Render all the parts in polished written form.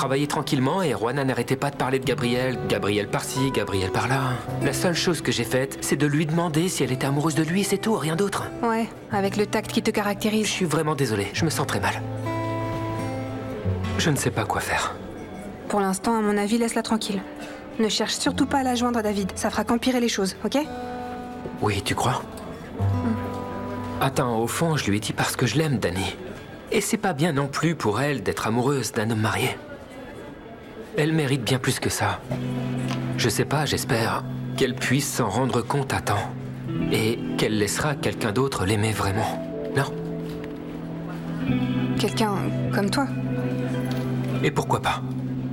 travaillais tranquillement et Juana n'arrêtait pas de parler de Gabriel. Gabriel par-ci, Gabriel par-là. La seule chose que j'ai faite, c'est de lui demander si elle était amoureuse de lui, c'est tout, rien d'autre. Ouais, avec le tact qui te caractérise. Je suis vraiment désolé, je me sens très mal. Je ne sais pas quoi faire. Pour l'instant, à mon avis, laisse-la tranquille. Ne cherche surtout pas à la joindre, David. Ça fera qu'empirer les choses, ok? Oui, tu crois? Attends, au fond, je lui ai dit parce que je l'aime, Dani. Et c'est pas bien non plus pour elle d'être amoureuse d'un homme marié. Elle mérite bien plus que ça. Je sais pas, j'espère qu'elle puisse s'en rendre compte à temps. Et qu'elle laissera quelqu'un d'autre l'aimer vraiment. Non? Quelqu'un comme toi. Et pourquoi pas?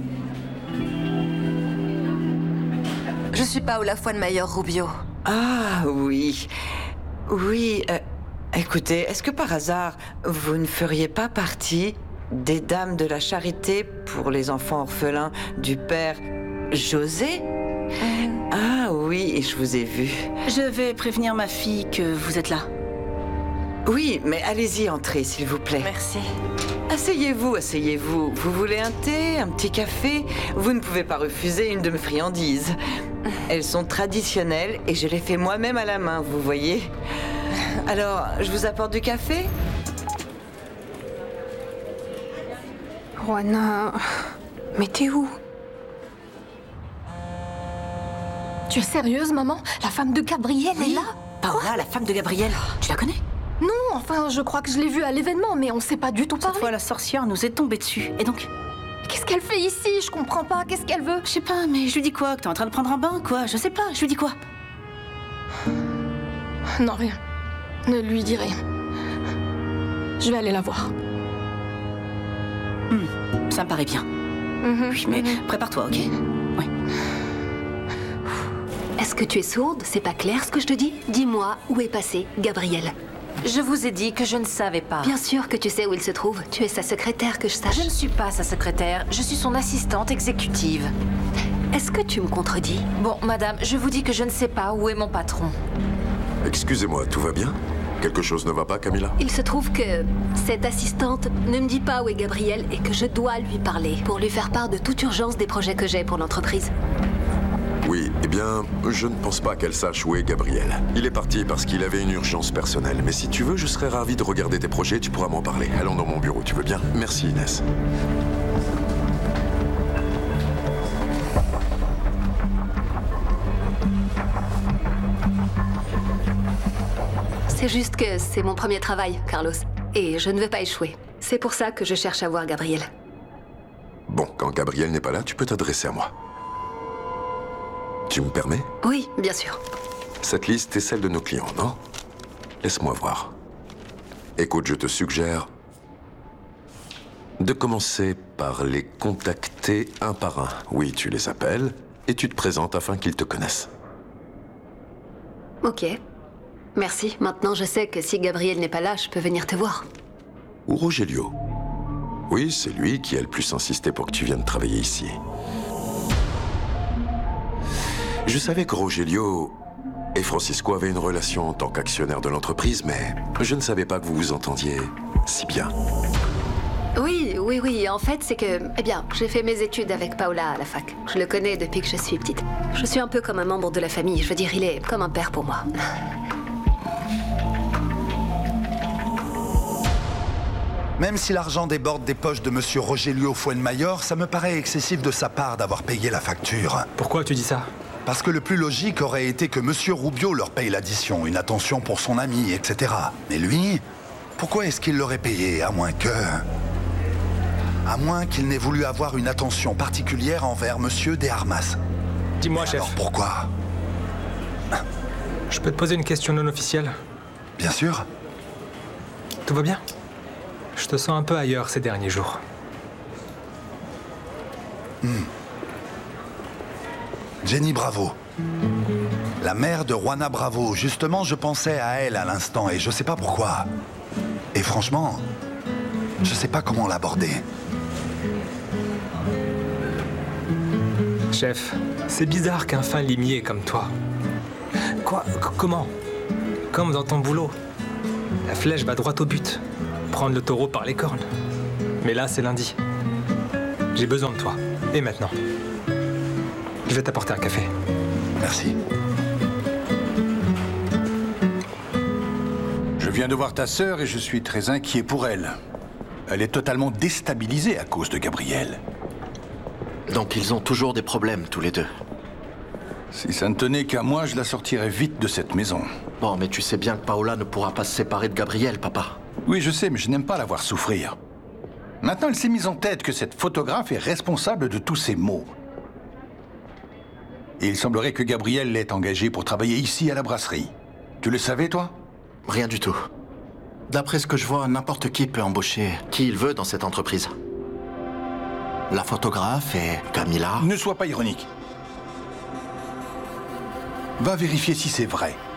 Je suis Paola Fuenmayor Rubio. Ah oui. Oui, écoutez, est-ce que par hasard, vous ne feriez pas partie des dames de la charité pour les enfants orphelins du père José? Ah oui, je vous ai vu. Je vais prévenir ma fille que vous êtes là. Oui, mais allez-y, entrez, s'il vous plaît. Merci. Asseyez-vous, asseyez-vous. Vous voulez un thé, un petit café? Vous ne pouvez pas refuser une de mes friandises. Elles sont traditionnelles et je les fais moi-même à la main, vous voyez. Alors, je vous apporte du café? Juana... Mais t'es où? Tu es sérieuse, maman? La femme de Gabriel est là? Paola, la femme de Gabriel, tu la connais? Non, enfin, je crois que je l'ai vue à l'événement, mais on s'est pas du tout Cette parlé. fois, la sorcière nous est tombée dessus. Et donc? Qu'est-ce qu'elle fait ici? Je comprends pas. Qu'est-ce qu'elle veut? Je sais pas, mais je lui dis quoi? Que t'es en train de prendre un bain, quoi? Je sais pas, je lui dis quoi? Non, rien. Ne lui dis rien. Je vais aller la voir. Ça me paraît bien. Oui, mais prépare-toi, ok? Oui. Est-ce que tu es sourde? C'est pas clair ce que je te dis? Dis-moi, où est passé Gabriel? Je vous ai dit que je ne savais pas. Bien sûr que tu sais où il se trouve. Tu es sa secrétaire, que je sache. Je ne suis pas sa secrétaire, je suis son assistante exécutive. Est-ce que tu me contredis? Bon, madame, je vous dis que je ne sais pas où est mon patron. Excusez-moi, tout va bien? Quelque chose ne va pas, Camilla? Il se trouve que cette assistante ne me dit pas où est Gabriel et que je dois lui parler pour lui faire part de toute urgence des projets que j'ai pour l'entreprise. Oui, eh bien, je ne pense pas qu'elle sache où est Gabriel. Il est parti parce qu'il avait une urgence personnelle. Mais si tu veux, je serais ravi de regarder tes projets, tu pourras m'en parler. Allons dans mon bureau, tu veux bien? Merci, Inès. C'est juste que c'est mon premier travail, Carlos. Et je ne veux pas échouer. C'est pour ça que je cherche à voir Gabriel. Bon, quand Gabriel n'est pas là, tu peux t'adresser à moi. Tu me permets? Oui, bien sûr. Cette liste est celle de nos clients, non? Laisse-moi voir. Écoute, je te suggère de commencer par les contacter un par un. Oui, tu les appelles et tu te présentes afin qu'ils te connaissent. Ok. Merci. Maintenant, je sais que si Gabriel n'est pas là, je peux venir te voir. Ou Rogelio. Oui, c'est lui qui a le plus insisté pour que tu viennes travailler ici. Je savais que Rogelio et Francisco avaient une relation en tant qu'actionnaire de l'entreprise, mais je ne savais pas que vous vous entendiez si bien. Oui. En fait, c'est que... Eh bien, j'ai fait mes études avec Paola à la fac. Je le connais depuis que je suis petite. Je suis un peu comme un membre de la famille. Je veux dire, il est comme un père pour moi. Même si l'argent déborde des poches de Monsieur Rogelio Fuenmayor, ça me paraît excessif de sa part d'avoir payé la facture. Pourquoi tu dis ça? Parce que le plus logique aurait été que Monsieur Rubio leur paye l'addition, une attention pour son ami, etc. Mais lui, pourquoi est-ce qu'il l'aurait payé, à moins que... À moins qu'il n'ait voulu avoir une attention particulière envers Monsieur De Armas. Dis-moi, chef. Alors pourquoi? Je peux te poser une question non officielle? Bien sûr. Tout va bien? Je te sens un peu ailleurs ces derniers jours. Jenny Bravo. La mère de Juana Bravo. Justement, je pensais à elle à l'instant et je sais pas pourquoi. Et franchement, je sais pas comment l'aborder. Chef, c'est bizarre qu'un fin limier comme toi... Quoi? Comment? Comme dans ton boulot. La flèche va droit au but. Prendre le taureau par les cornes. Mais là, c'est lundi. J'ai besoin de toi. Et maintenant? Je vais t'apporter un café. Merci. Je viens de voir ta sœur et je suis très inquiet pour elle. Elle est totalement déstabilisée à cause de Gabriel. Donc ils ont toujours des problèmes, tous les deux. Si ça ne tenait qu'à moi, je la sortirais vite de cette maison. Bon, mais tu sais bien que Paola ne pourra pas se séparer de Gabriel, papa. Oui, je sais, mais je n'aime pas la voir souffrir. Maintenant, elle s'est mise en tête que cette photographe est responsable de tous ces maux. Et il semblerait que Gabriel l'ait engagée pour travailler ici à la brasserie. Tu le savais, toi? Rien du tout. D'après ce que je vois, n'importe qui peut embaucher qui il veut dans cette entreprise. La photographe et Camilla... Ne sois pas ironique. Va vérifier si c'est vrai.